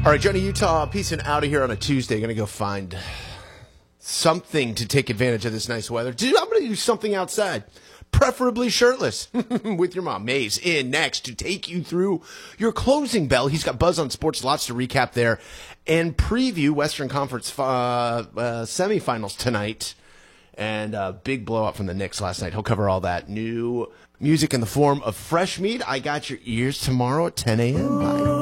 All right, Johnny Utah, peacing out of here on a Tuesday. Going to go find something to take advantage of this nice weather. Dude, I'm going to do something outside, preferably shirtless, with your mom. Maze in next to take you through your closing bell. He's got Buzz on Sports, lots to recap there, and preview Western Conference semifinals tonight. And a big blowout from the Knicks last night. He'll cover all that. New music in the form of fresh meat. I got your ears tomorrow at 10 a.m. Bye.